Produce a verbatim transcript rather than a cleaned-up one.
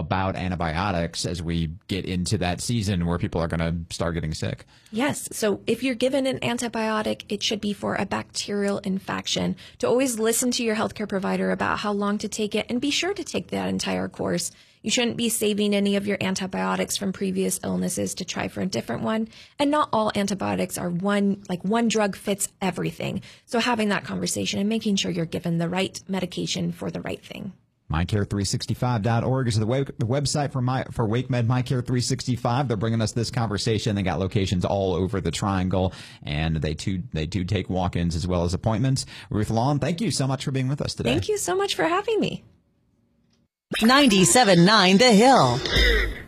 about antibiotics as we get into that season where people are going to start getting sick. Yes. So if you're given an antibiotic, it should be for a bacterial infection. To always listen to your healthcare provider about how long to take it, and be sure to take that entire course. You shouldn't be saving any of your antibiotics from previous illnesses to try for a different one. And not all antibiotics are one, like one drug fits everything. So having that conversation and making sure you're given the right medication for the right thing. my care three sixty-five dot org is the, web, the website for my for WakeMed MyCare three sixty-five. They're bringing us this conversation. They got locations all over the Triangle, and they too they do take walk-ins as well as appointments. Ruth Long, thank you so much for being with us today. Thank you so much for having me. ninety-seven point nine The Hill.